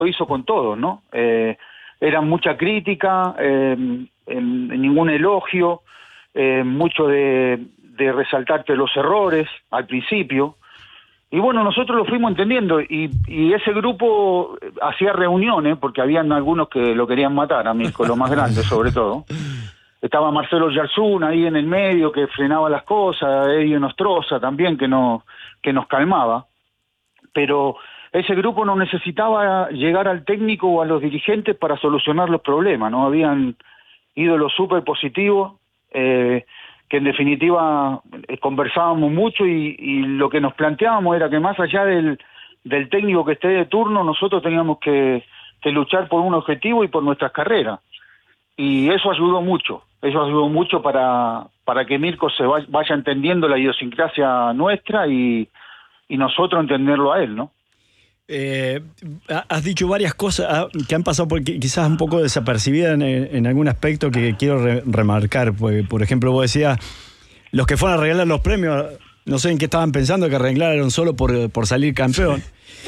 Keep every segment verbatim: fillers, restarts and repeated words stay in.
lo hizo con todos, ¿no? Eh, era mucha crítica, eh, en, en ningún elogio, eh, mucho de, de resaltarte los errores al principio. Y bueno, nosotros lo fuimos entendiendo, y, y ese grupo hacía reuniones, porque habían algunos que lo querían matar, a Mirko, lo más grande sobre todo. Estaba Marcelo Yarzún ahí en el medio, que frenaba las cosas, Eddie Nostroza también, que, no, que nos calmaba. Pero ese grupo no necesitaba llegar al técnico o a los dirigentes para solucionar los problemas, ¿no? Habían ídolos súper positivos, eh, que en definitiva eh, conversábamos mucho, y, y lo que nos planteábamos era que más allá del, del técnico que esté de turno, nosotros teníamos que, que luchar por un objetivo y por nuestras carreras. Y eso ayudó mucho, eso ayudó mucho para, para que Mirko se vaya, vaya entendiendo la idiosincrasia nuestra y, y nosotros entenderlo a él, ¿no? Eh, has dicho varias cosas que han pasado por, quizás un poco desapercibidas en, en algún aspecto que quiero re, remarcar. Por, por ejemplo, vos decías, los que fueron a arreglar los premios, no sé en qué estaban pensando, que arreglaron solo por, por salir campeón.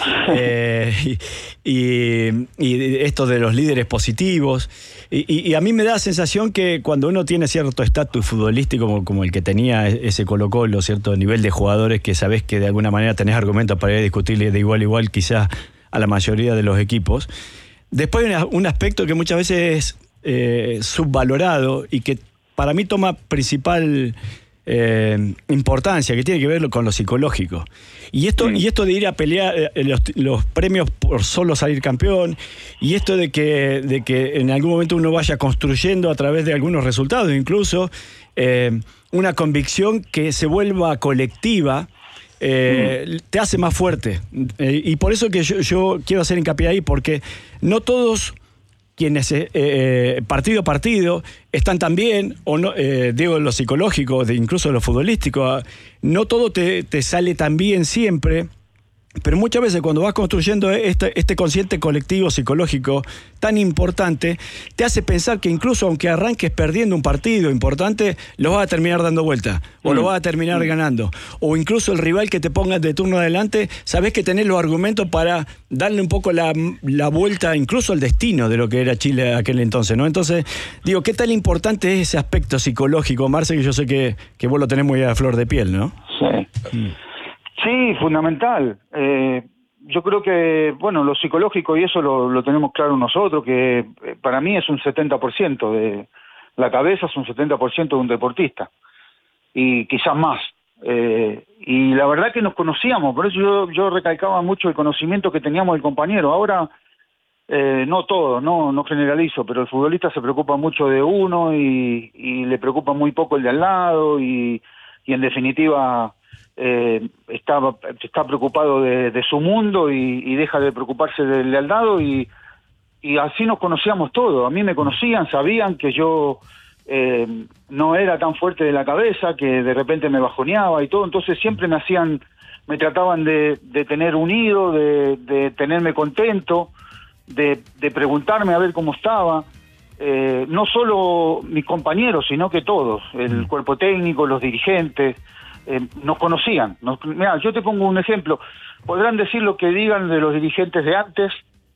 eh, y, y, y esto de los líderes positivos. Y, y, y a mí me da la sensación que cuando uno tiene cierto estatus futbolístico como, como el que tenía ese Colo-Colo, cierto nivel de jugadores que sabés que de alguna manera tenés argumentos para ir a discutirle de igual a igual quizás a la mayoría de los equipos, después hay una, un aspecto que muchas veces es eh, subvalorado y que para mí toma principal eh, importancia, que tiene que ver con lo psicológico. Y esto, sí. y esto de ir a pelear eh, los, los premios por solo salir campeón, y esto de que, de que en algún momento uno vaya construyendo a través de algunos resultados, incluso eh, una convicción que se vuelva colectiva, eh, mm. te hace más fuerte. Eh, y por eso que yo, yo quiero hacer hincapié ahí, porque no todos quienes eh, eh, partido a partido están tan bien, o no, eh, digo lo psicológico, de incluso lo futbolístico, no todo te, te sale tan bien siempre, pero muchas veces cuando vas construyendo este, este consciente colectivo psicológico tan importante, te hace pensar que incluso aunque arranques perdiendo un partido importante, lo vas a terminar dando vuelta, o mm. lo vas a terminar mm. ganando, o incluso el rival que te pongas de turno adelante, sabés que tenés los argumentos para darle un poco la, la vuelta incluso al destino de lo que era Chile aquel entonces, ¿no? Entonces, digo, ¿qué tan importante es ese aspecto psicológico, Marce, que yo sé que, que vos lo tenés muy a flor de piel, ¿no? Sí. Mm. Sí, fundamental. Eh, yo creo que, bueno, lo psicológico y eso lo, lo tenemos claro nosotros, que eh, para mí es un setenta por ciento de la cabeza, es un setenta por ciento de un deportista, y quizás más. Eh, y la verdad que nos conocíamos, por eso yo, yo recalcaba mucho el conocimiento que teníamos del compañero. Ahora, eh, no todo, no, no generalizo, pero el futbolista se preocupa mucho de uno y, y le preocupa muy poco el de al lado, y, y en definitiva... Eh, está, está preocupado de, de su mundo y, y deja de preocuparse del de al lado, y, y así nos conocíamos todos. A mí me conocían, sabían que yo eh, no era tan fuerte de la cabeza, que de repente me bajoneaba y todo, entonces siempre me hacían, me trataban de, de tener unido, de, de tenerme contento, de, de preguntarme a ver cómo estaba. Eh, no solo mis compañeros, sino que todos, el cuerpo técnico, los dirigentes. Eh, nos conocían. Nos, mirá, yo te pongo un ejemplo. Podrán decir lo que digan de los dirigentes de antes,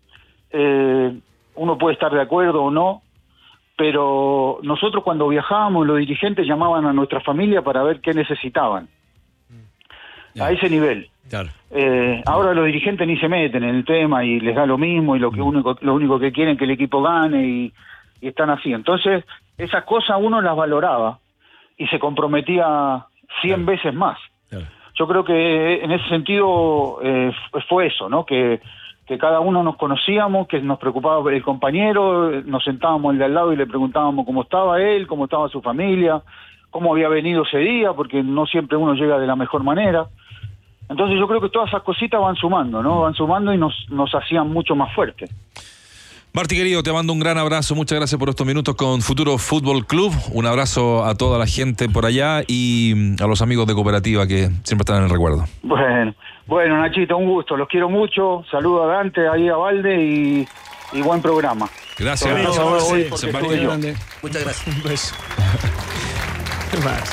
eh, uno puede estar de acuerdo o no, pero nosotros cuando viajábamos, los dirigentes llamaban a nuestra familia para ver qué necesitaban. Yeah. A ese nivel. Claro. Eh, ahora los dirigentes ni se meten en el tema y les da lo mismo, y lo que único, lo único que quieren es que el equipo gane, y, y están así. Entonces, esas cosas uno las valoraba y se comprometía cien claro. veces más. Claro. Yo creo que en ese sentido eh, fue eso, ¿no? Que, que cada uno nos conocíamos, que nos preocupaba el compañero, nos sentábamos el de al lado y le preguntábamos cómo estaba él, cómo estaba su familia, cómo había venido ese día, porque no siempre uno llega de la mejor manera. Entonces yo creo que todas esas cositas van sumando, ¿no? Van sumando y nos, nos hacían mucho más fuertes. Marti, querido, te mando un gran abrazo. Muchas gracias por estos minutos con Futuro Fútbol Club. Un abrazo a toda la gente por allá y a los amigos de Cooperativa que siempre están en el recuerdo. Bueno, bueno, Nachito, un gusto. Los quiero mucho. Saludo a Dante, ahí a Valde, y, y buen programa. Gracias. Gracias. Muchas gracias. Muchas gracias. Un beso.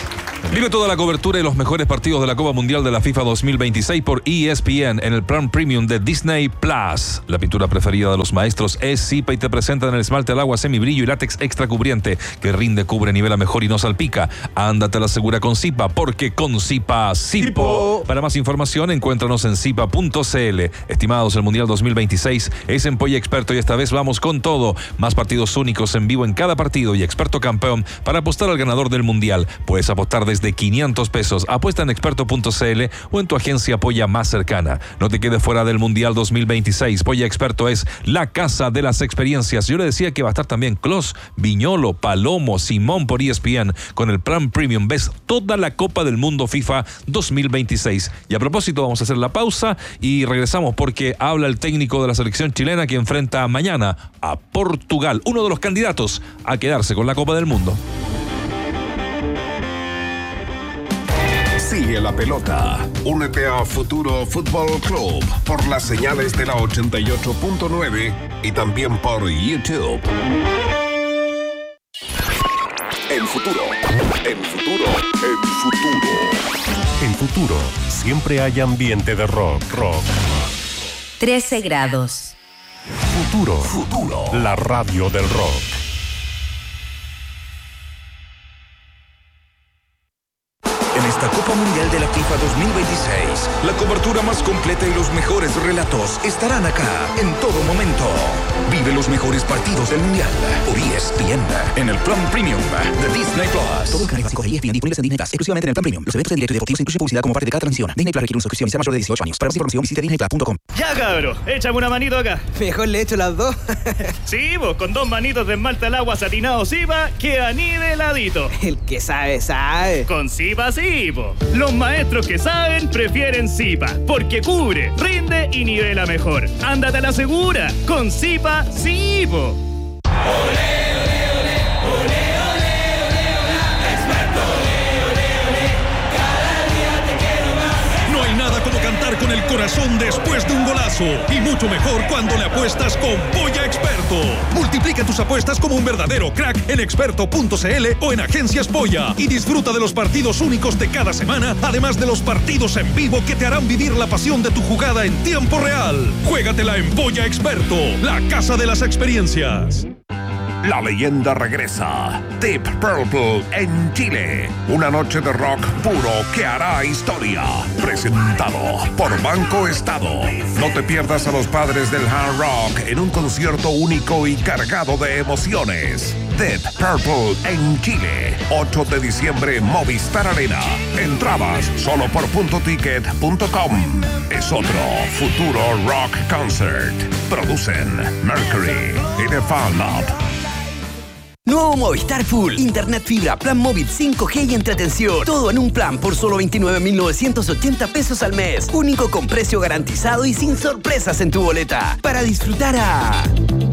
Vive toda la cobertura y los mejores partidos de la Copa Mundial de la FIFA dos mil veintiséis por E S P N en el plan premium de Disney Plus. La pintura preferida de los maestros es Zipa y te presentan el esmalte al agua semibrillo y látex extra cubriente que rinde, cubre, nivela mejor y no salpica. Ándate a la segura con Zipa, porque con Zipa, Zipo. Para más información, encuéntranos en zipa punto c l. Estimados, el Mundial dos mil veintiséis es en Polla Experto y esta vez vamos con todo. Más partidos únicos en vivo en cada partido y experto campeón para apostar al ganador del Mundial. Puedes apostar desde de quinientos pesos. Apuesta en experto punto c l o en tu agencia Polla más cercana. No te quedes fuera del Mundial dos mil veintiséis. Polla Experto es la casa de las experiencias. Yo le decía que va a estar también Clos, Viñolo, Palomo, Simón por E S P N. Con el plan premium ves toda la Copa del Mundo FIFA dos mil veintiséis. Y a propósito, vamos a hacer la pausa y regresamos porque habla el técnico de la selección chilena que enfrenta mañana a Portugal, uno de los candidatos a quedarse con la Copa del Mundo. Sigue la pelota. Únete a Futuro Fútbol Club por las señales de la ochenta y ocho punto nueve y también por YouTube. En Futuro, en Futuro, en Futuro. En Futuro siempre hay ambiente de rock, rock. trece grados. Futuro, Futuro, la radio del rock. Esta Copa Mundial de la FIFA dos mil veintiséis, la cobertura más completa y los mejores relatos estarán acá en todo momento. Vive los mejores partidos del Mundial por E S P N en el plan premium de Disney Plus. Todo el canal básico de E S P N disponibles en Disney Plus, exclusivamente en el plan premium. Los eventos en directo y deportivos incluyen publicidad como parte de cada transmisión. Disney Plus requiere una suscripción y sea mayor de dieciocho años. Para más información visite disney plus punto com. Ya, cabro, échame una manito acá. Mejor le echo las dos. Sí, vos, con dos manitos de esmalte al agua satinado Zipa, queda niveladito. El que sabe, sabe. Con Zipa, sí, po. Los maestros que saben prefieren Zipa, porque cubre, rinde y nivela mejor. Ándate a la segura, con Zipa, sí, po. No hay nada como cantar con el corazón después de un golazo. Y mucho mejor cuando le apuestas con Polla Experto. Multiplica tus apuestas como un verdadero crack en experto punto c l o en Agencias Polla. Y disfruta de los partidos únicos de cada semana, además de los partidos en vivo que te harán vivir la pasión de tu jugada en tiempo real. Juégatela en Polla Experto, la casa de las experiencias. La leyenda regresa. Deep Purple en Chile. Una noche de rock puro que hará historia. Presentado por Banco Estado. No te pierdas a los padres del hard rock en un concierto único y cargado de emociones. Deep Purple en Chile. ocho de diciembre, Movistar Arena. Entradas solo por punto ticket punto com. Es otro Futuro Rock Concert. Producen Mercury y The Fan Lab. Nuevo Movistar Full. Internet fibra, plan móvil cinco G y entretención. Todo en un plan por solo veintinueve mil novecientos ochenta pesos al mes. Único con precio garantizado y sin sorpresas en tu boleta. Para disfrutar a